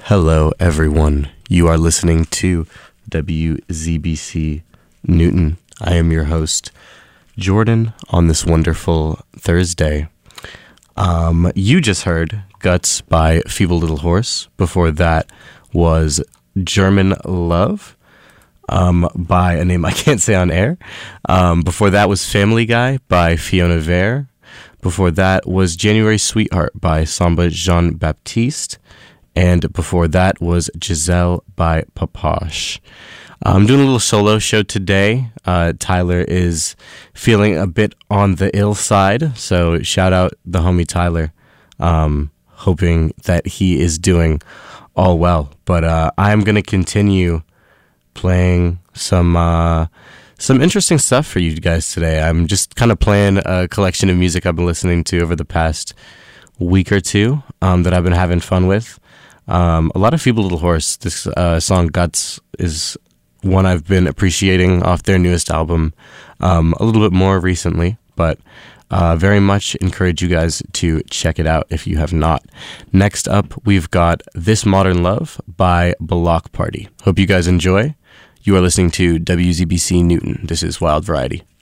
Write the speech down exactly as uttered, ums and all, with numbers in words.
Hello, everyone. You are listening to W Z B C Newton. I am your host, Jordan, on this wonderful Thursday. Um, you just heard Guts by Feeble Little Horse. Before that was German Love um, by a name I can't say on air. Um, before that was Family Guy by Fiona Vere. Before that was January Sweetheart by Samba Jean-Baptiste. And before that was Giselle by Paposh. I'm doing a little solo show today. Uh, Tyler is feeling a bit on the ill side, so shout out the homie Tyler. Um, hoping that he is doing all well. But uh, I'm going to continue playing some uh, some interesting stuff for you guys today. I'm just kind of playing a collection of music I've been listening to over the past week or two um, that I've been having fun with. Um, a lot of Feeble Little Horse. This uh, song Guts is one I've been appreciating off their newest album um, a little bit more recently, but uh, very much encourage you guys to check it out if you have not. Next up, we've got This Modern Love by Block Party. Hope you guys enjoy. You are listening to W Z B C Newton. This is Wild Variety.